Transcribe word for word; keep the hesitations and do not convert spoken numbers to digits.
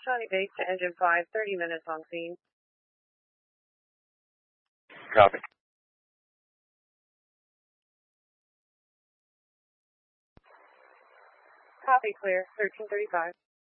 Johnny base to engine five, thirty minutes on scene. Copy. Copy, clear, thirteen thirty-five.